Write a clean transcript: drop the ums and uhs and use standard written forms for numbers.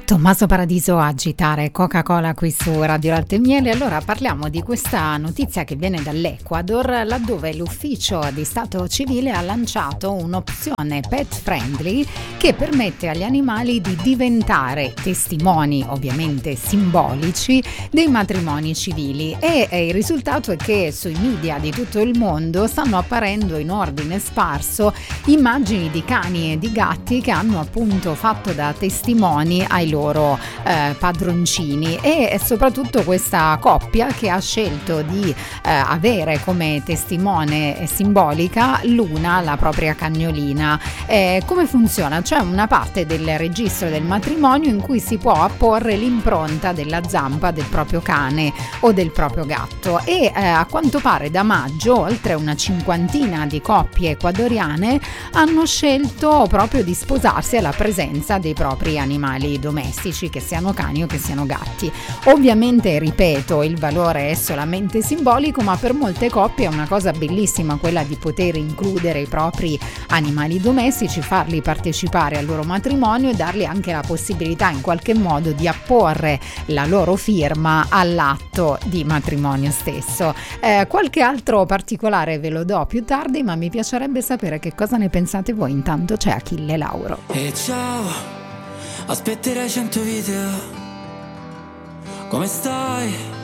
Tommaso Paradiso a agitare Coca-Cola qui su Radio Latte e Miele. Allora parliamo di questa notizia che viene dall'Ecuador, laddove l'ufficio di Stato civile ha lanciato un'opzione pet friendly che permette agli animali di diventare testimoni, ovviamente simbolici, dei matrimoni civili, e il risultato è che sui media di tutto il mondo stanno apparendo in ordine sparso immagini di cani e di gatti che hanno appunto fatto da testimoni ai loro padroncini, e soprattutto questa coppia che ha scelto di avere come testimone simbolica Luna, la propria cagnolina. Come funziona? C'è una parte del registro del matrimonio in cui si può apporre l'impronta della zampa del proprio cane o del proprio gatto, e a quanto pare da maggio oltre una cinquantina di coppie ecuadoriane hanno scelto proprio di sposarsi alla presenza dei propri animali domestici, che siano cani o che siano gatti. Ovviamente, ripeto, il valore è solamente simbolico, ma per molte coppie è una cosa bellissima quella di poter includere i propri animali domestici, farli partecipare al loro matrimonio e dargli anche la possibilità in qualche modo di apporre la loro firma all'atto di matrimonio stesso. Qualche altro particolare ve lo do più tardi, ma mi piacerebbe sapere che cosa ne pensate voi. Intanto c'è Achille Lauro. E ciao, aspetterai 100 video. Come stai?